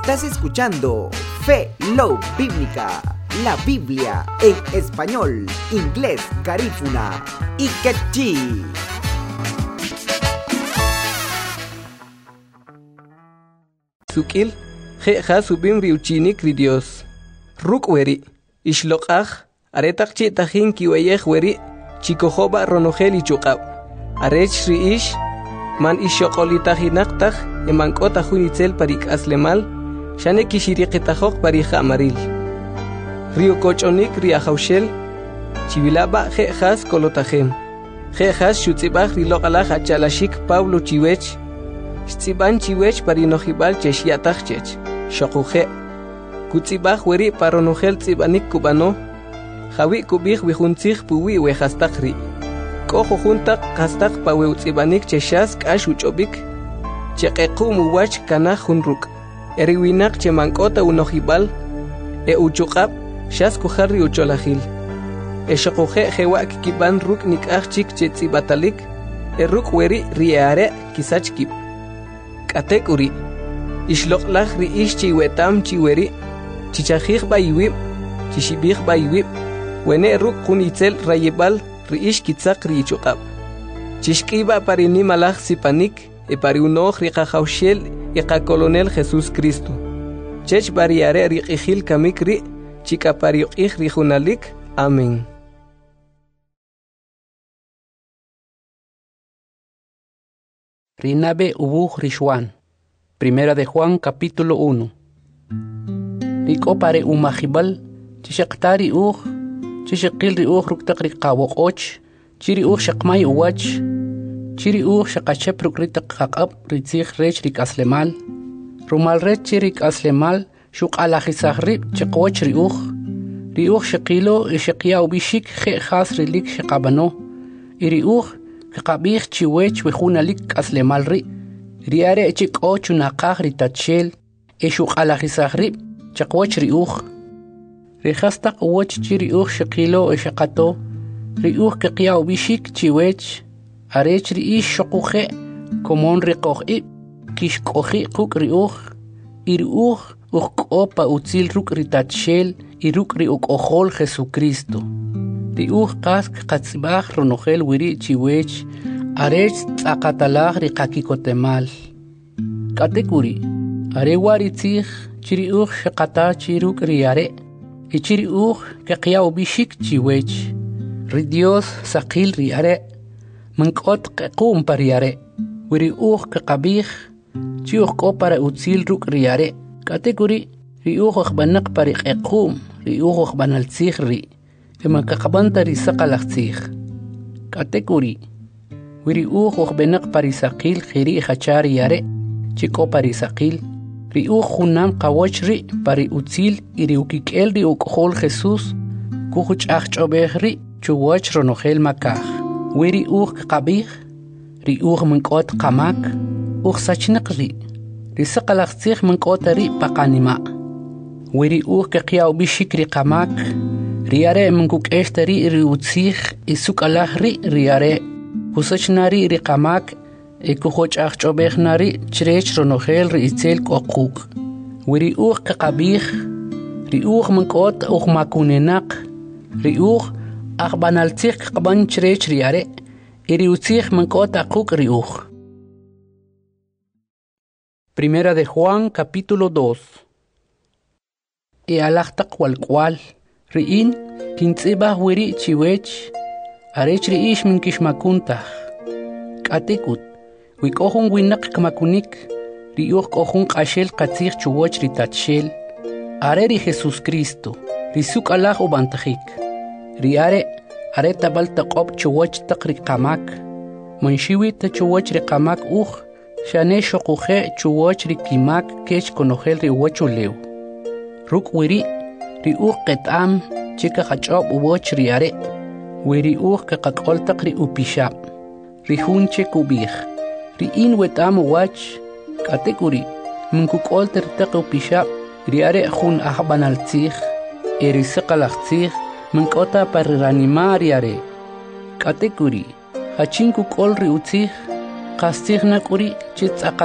Estás escuchando Fe Love Bíblica, la Biblia en español, inglés, garífuna y quechí. Sukil, jeja subim riuchinik ri Dios. Ruk weri, ishlokaj, aretak chitajin kiweyej weri, chikojoba ronogel ichukab. Arech ri ish, man ishokolitajinak emankota junitzel parik aslemal, shane kishiriqitajok parija amaril. Rio kochonik ri ajaushel, chivilaba jejas kolotajem. Jejas shutzibaj rilokalaj achalashik Pablo chiwech, Stiban chiwech parinojibal cheshiatachchech, shokuje. Kutzibaj weri paronojel tzibanik kubano, jawi kubij wijuntzij puwi wejastakri. Kojo juntak kastak pawe utzibanik cheshas kash uchobik, cheqequ muwach kanaj junruk. Eriwinak chemankota unojibal, uchukab, shas kujarri ucholajil. Shokuje jewak kiban ruk nikachchik chetzibatalik, ruk weri riare kisachkib. Katekuri, ishloklah ri ish chiwetam chiweri, chichajij bayiwib, chishibij bayiwib, wene ruk kunitzel rayebal ri ish kitzak ri ichukab. Chishkiba parini malaj sipanik, pariunoj ri qajaushel kolonel Jesús Cristo. Chech bariare ri qijil kamik ri, chikapariuqij ri junalik. Amén. Rinabe ubuj Rishwan. Primera de Juan, capítulo 1. Riko pare umajibal, chishaktari chishakil ri ruktak rikawok chiri shakmay uwach, chiri shakachep rukritak kakab ritzich rech rik aslemal, rumal rech chirik aslemal, shuk alajizahri chakwoch ri shakilo shakya ubishik khas rilik shakabano, iri kakabih chiwech wejunalik aslemalri, riare chik chunakaj ritachel, shuk alajizahri chakwoch Rihastak uwach chiri shakilo shakato, ri kakya ubishik chiwech, arech ri shokuje, komon rikoji, kishkoji kuk ri iri kopa utzil ruk ritachel, iruk ri ojol Jesucristo. Ri kask katzibaj ronogel wiri chiwech, arech tzakatalaj ri kakikotemal. Katekuri, arewari tzich, chiri shakata chiruk riare, ichiri kakya ubishik chiwech. Ri Dios sakil riare, mankot kekum pariare, wiri kakabij, chiuh para utzil ruk riare. Katekuri, ri akbanak pari kekum, ri akbanal tzich ri. Emakakabanta ri sakalaktzich. Katekuri, wiri benak parisakil khiri hachari yare, chiko parisakil, ri junam kawochri pari utzil iri ukikel ri ukhol Jesús, kuhuch achobehri, chuwach ronogel makaj. Wiri kabih, ri mankot kamak, sachnikri, ri sakalaktzich mankotari pakanima. Wiri kakya ubishik ri kamak, riare mengkuk esteri ri utzich isuk alahri riare kusachnari ri kamak kuhoch achobechnari chrech ronogel ri itzel kokuk wiri kakabih ri menkot makunenak ri akbanaltzich kaban chrech riare iri utzich menkot akuk ri Primera de Juan capítulo 2. Alachtak walkwal Riin, kintzibah wiri chiwech, arech riish min kishmakuntah. Katekut, wikohun winak kamakunik, kohun kashel katzich chuwoch ritachel, are ri Jesus Cristo, risuk alah ubantahik. Riare, are tabal taqob chuwoch takri kamak, manshiwi ta chuwoch ri kamak shane shokuje chuwoch ri kimak kech konohel ri wochulew. Ruk wiri, ri ketam chika hachob uwoch riare, wiri kakakol takri upishab, ri hunche kubih, ri wetam uwach, katekuri, mengkukol tertak upishab, riare hun ahbanaltzich, eri sakalachtzich, menkota pariranima riare. Katekuri, hachin kukol ri utzich, kastich nakuri chitz